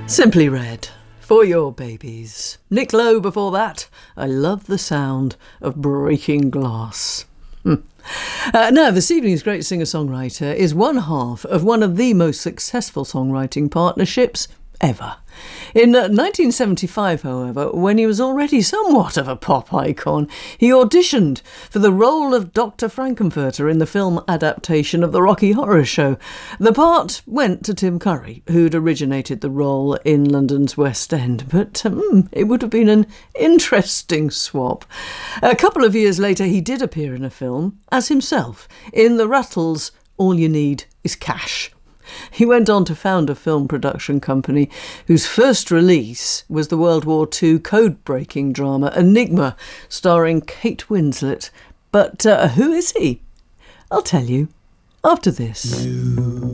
Simply Red, For Your Babies. Nick Lowe before that. I love the sound of breaking glass. Now, this evening's great singer-songwriter is one half of one of the most successful songwriting partnerships ever. In 1975, however, when he was already somewhat of a pop icon, he auditioned for the role of Dr. Frankenfurter in the film adaptation of the Rocky Horror Show. The part went to Tim Curry, who'd originated the role in London's West End, but it would have been an interesting swap. A couple of years later, he did appear in a film as himself in the Rattles' All You Need Is Cash. He went on to found a film production company whose first release was the World War II code-breaking drama Enigma, starring Kate Winslet. But who is he? I'll tell you after this.